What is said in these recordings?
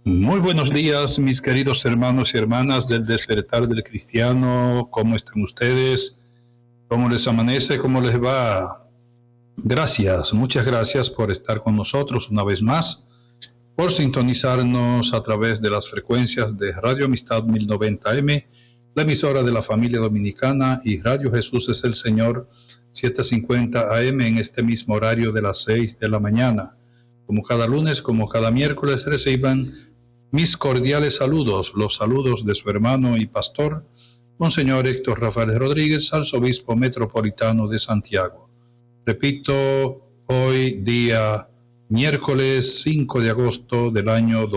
Muy buenos días, mis queridos hermanos y hermanas del Despertar del Cristiano. ¿Cómo están ustedes? ¿Cómo les amanece? ¿Cómo les va? Gracias, muchas gracias por estar con nosotros una vez más, por sintonizarnos a través de las frecuencias de Radio Amistad 1090M, la emisora de la familia dominicana, y Radio Jesús es el Señor 750 AM en este mismo horario de las 6 de la mañana. Como cada lunes, como cada miércoles, reciban mis cordiales saludos, los saludos de su hermano y pastor, Monseñor Héctor Rafael Rodríguez, arzobispo metropolitano de Santiago. Repito, hoy día miércoles 5 de agosto del año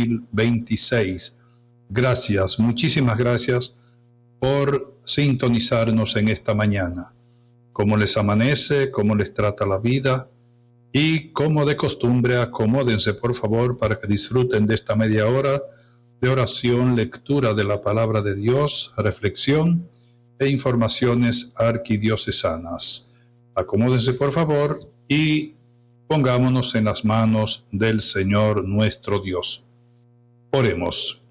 2026. Gracias, muchísimas gracias por sintonizarnos en esta mañana. ¿Cómo les amanece? ¿Cómo les trata la vida? Y como de costumbre, acomódense por favor para que disfruten de esta media hora de oración, lectura de la palabra de Dios, reflexión e informaciones arquidiocesanas. Acomódense por favor y pongámonos en las manos del Señor nuestro Dios. Oremos.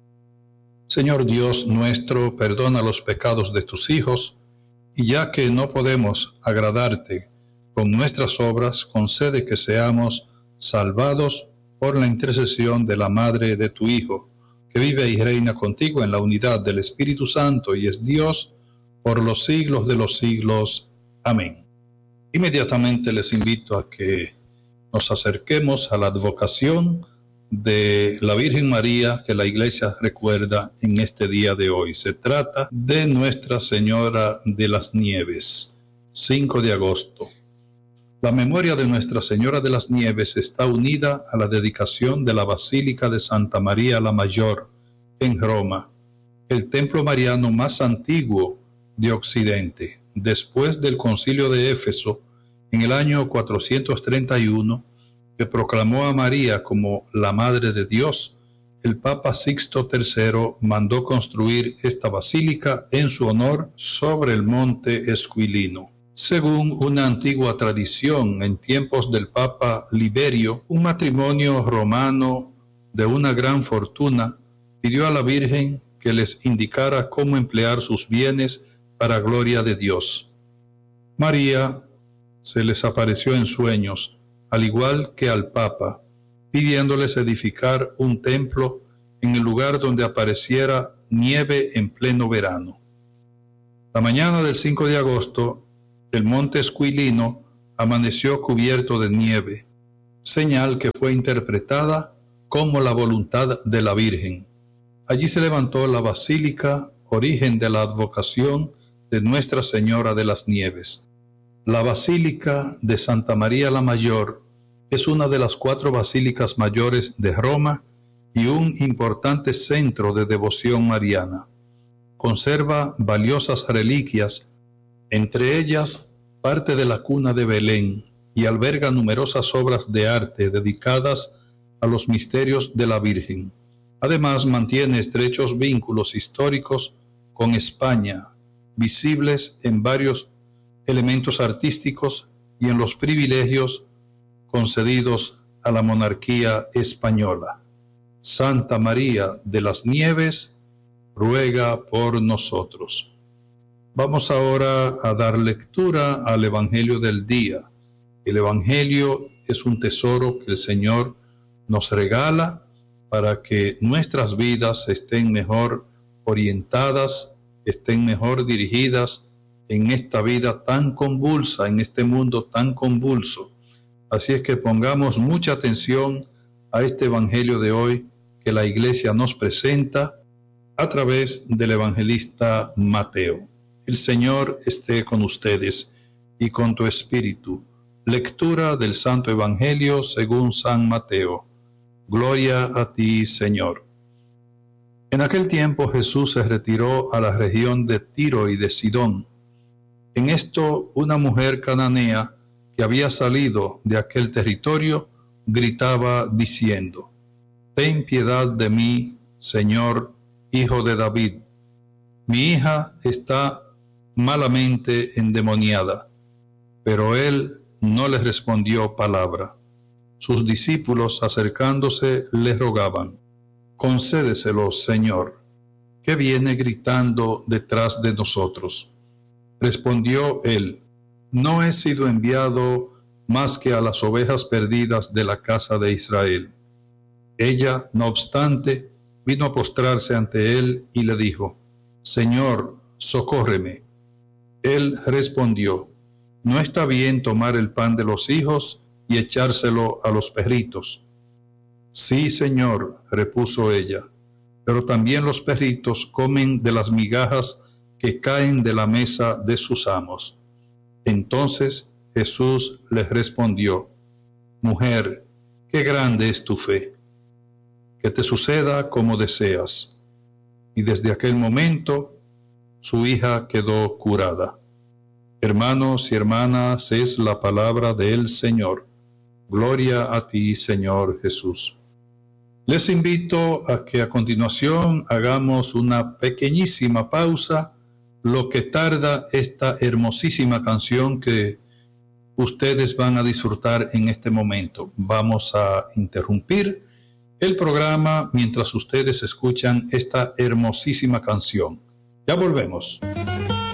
Señor Dios nuestro, perdona los pecados de tus hijos, y ya que no podemos agradarte con nuestras obras, concede que seamos salvados por la intercesión de la Madre de tu Hijo, que vive y reina contigo en la unidad del Espíritu Santo y es Dios por los siglos de los siglos. Amén. Inmediatamente les invito a que nos acerquemos a la advocación de la Virgen María que la Iglesia recuerda en este día de hoy. Se trata de Nuestra Señora de las Nieves, 5 de agosto. La memoria de Nuestra Señora de las Nieves está unida a la dedicación de la Basílica de Santa María la Mayor en Roma, el templo mariano más antiguo de Occidente. Después del Concilio de Éfeso, en el año 431, que proclamó a María como la Madre de Dios, el Papa Sixto III mandó construir esta basílica en su honor sobre el monte Esquilino. Según una antigua tradición, en tiempos del Papa Liberio, un matrimonio romano de una gran fortuna pidió a la Virgen que les indicara cómo emplear sus bienes para gloria de Dios. María se les apareció en sueños, al igual que al Papa, pidiéndoles edificar un templo en el lugar donde apareciera nieve en pleno verano. La mañana del 5 de agosto, el monte Esquilino amaneció cubierto de nieve, señal que fue interpretada como la voluntad de la Virgen. Allí se levantó la basílica, origen de la advocación de Nuestra Señora de las Nieves. La Basílica de Santa María la Mayor es una de las 4 basílicas mayores de Roma y un importante centro de devoción mariana. Conserva valiosas reliquias, entre ellas parte de la cuna de Belén, y alberga numerosas obras de arte dedicadas a los misterios de la Virgen. Además, mantiene estrechos vínculos históricos con España, visibles en varios elementos artísticos y en los privilegios concedidos a la monarquía española. Santa María de las Nieves, ruega por nosotros. Vamos ahora a dar lectura al Evangelio del día. El Evangelio es un tesoro que el Señor nos regala para que nuestras vidas estén mejor orientadas, estén mejor dirigidas en esta vida tan convulsa, en este mundo tan convulso. Así es que pongamos mucha atención a este Evangelio de hoy que la Iglesia nos presenta a través del evangelista Mateo. El Señor esté con ustedes y con tu espíritu. Lectura del Santo Evangelio según San Mateo. Gloria a ti, Señor. En aquel tiempo Jesús se retiró a la región de Tiro y de Sidón. En esto, una mujer cananea que había salido de aquel territorio gritaba diciendo: Ten piedad de mí, Señor, Hijo de David. Mi hija está malamente endemoniada. Pero él no les respondió palabra. Sus discípulos, acercándose, le rogaban: concédeselo, Señor, que viene gritando detrás de nosotros. Respondió él: no he sido enviado más que a las ovejas perdidas de la casa de Israel. Ella, no obstante, vino a postrarse ante él y le dijo: Señor, socórreme. Él respondió: no está bien tomar el pan de los hijos y echárselo a los perritos. Sí, Señor, repuso ella, pero también los perritos comen de las migajas que caen de la mesa de sus amos. Entonces Jesús les respondió: mujer, qué grande es tu fe, que te suceda como deseas. Y desde aquel momento su hija quedó curada. Hermanos y hermanas, es la palabra del Señor. Gloria a ti, Señor Jesús. Les invito a que a continuación hagamos una pequeñísima pausa, lo que tarda esta hermosísima canción que ustedes van a disfrutar en este momento. Vamos a interrumpir el programa mientras ustedes escuchan esta hermosísima canción. Ya volvemos.